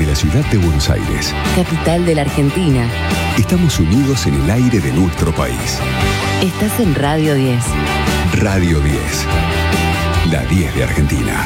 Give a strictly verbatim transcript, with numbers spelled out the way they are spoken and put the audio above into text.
desde la ciudad de Buenos Aires, capital de la Argentina. Estamos unidos en el aire de nuestro país. Estás en Radio diez. Radio diez, la diez de Argentina.